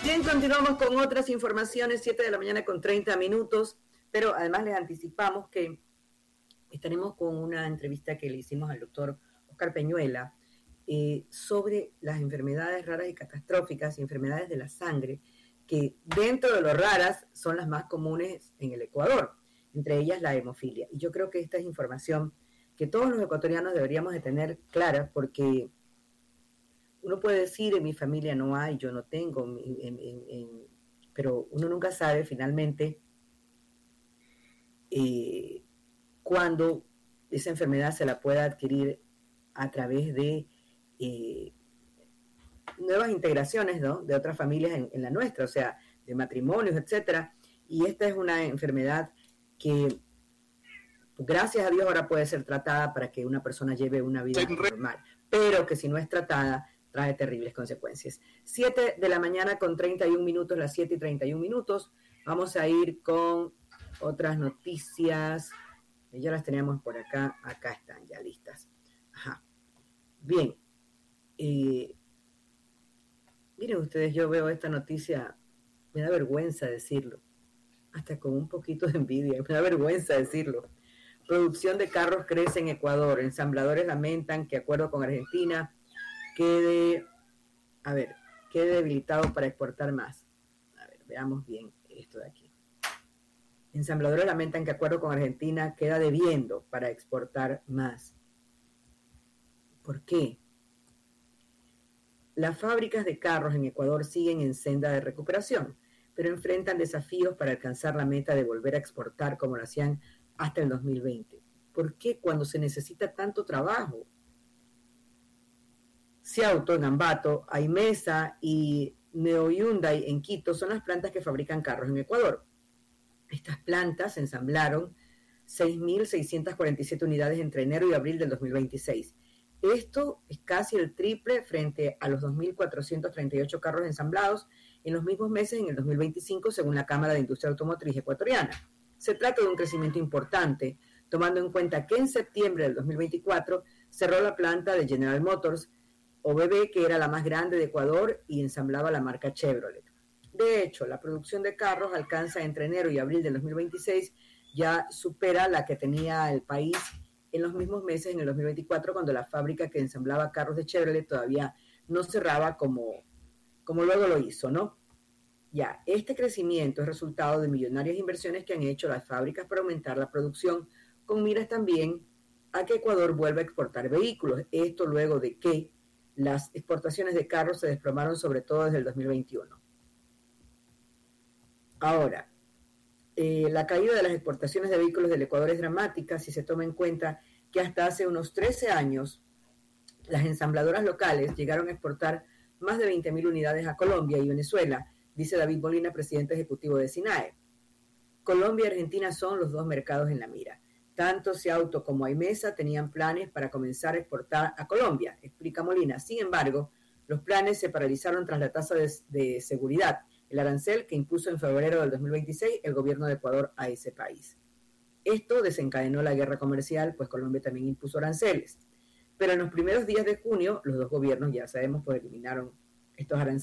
Bien, continuamos con otras informaciones, 7 de la mañana con 30 minutos, pero además les anticipamos que estaremos con una entrevista que le hicimos al doctor Oscar Peñuela sobre las enfermedades raras y catastróficas y enfermedades de la sangre, que dentro de lo raras son las más comunes en el Ecuador, entre ellas la hemofilia. Y yo creo que esta es información que todos los ecuatorianos deberíamos de tener clara, porque uno puede decir, en mi familia no hay, yo no tengo, pero uno nunca sabe finalmente cuándo esa enfermedad se la pueda adquirir a través de nuevas integraciones, ¿no?, de otras familias en la nuestra, o sea, de matrimonios, etcétera. Y esta es una enfermedad que, gracias a Dios, ahora puede ser tratada para que una persona lleve una vida normal, pero que si no es tratada, trae terribles consecuencias. 7 de la mañana con 31 minutos, las 7 y 31 minutos. Vamos a ir con otras noticias. Ya las teníamos por acá. Acá están ya listas. Ajá. Bien. Miren ustedes, yo veo esta noticia, me da vergüenza decirlo. Hasta con un poquito de envidia, me da vergüenza decirlo. Producción de carros crece en Ecuador. Ensambladores lamentan que, acuerdo con Argentina, quede debilitado para exportar más. A ver, veamos bien esto de aquí. Ensambladores lamentan que, acuerdo con Argentina, queda debiendo para exportar más. ¿Por qué? Las fábricas de carros en Ecuador siguen en senda de recuperación, pero enfrentan desafíos para alcanzar la meta de volver a exportar como lo hacían hasta el 2020. ¿Por qué cuando se necesita tanto trabajo? Ciauto en Ambato, Aimesa y Neo Hyundai en Quito son las plantas que fabrican carros en Ecuador. Estas plantas ensamblaron 6.647 unidades entre enero y abril del 2026. Esto es casi el triple frente a los 2.438 carros ensamblados en los mismos meses en el 2025, según la Cámara de Industria Automotriz Ecuatoriana. Se trata de un crecimiento importante, tomando en cuenta que en septiembre del 2024 cerró la planta de General Motors, OBB, que era la más grande de Ecuador y ensamblaba la marca Chevrolet. De hecho, la producción de carros alcanza entre enero y abril del 2026, ya supera la que tenía el país en los mismos meses en el 2024, cuando la fábrica que ensamblaba carros de Chevrolet todavía no cerraba como luego lo hizo, ¿no? Ya, este crecimiento es resultado de millonarias inversiones que han hecho las fábricas para aumentar la producción, con miras también a que Ecuador vuelva a exportar vehículos. Esto luego de que las exportaciones de carros se desplomaron sobre todo desde el 2021. Ahora, la caída de las exportaciones de vehículos del Ecuador es dramática si se toma en cuenta que hasta hace unos 13 años las ensambladoras locales llegaron a exportar más de 20.000 unidades a Colombia y Venezuela, dice David Molina, presidente ejecutivo de SINAE. Colombia y Argentina son los dos mercados en la mira. Tanto Ciauto como Aimesa tenían planes para comenzar a exportar a Colombia, explica Molina. Sin embargo, los planes se paralizaron tras la tasa de seguridad, el arancel que impuso en febrero del 2026 el gobierno de Ecuador a ese país. Esto desencadenó la guerra comercial, pues Colombia también impuso aranceles. Pero en los primeros días de junio, los dos gobiernos, ya sabemos, pues eliminaron estos aranceles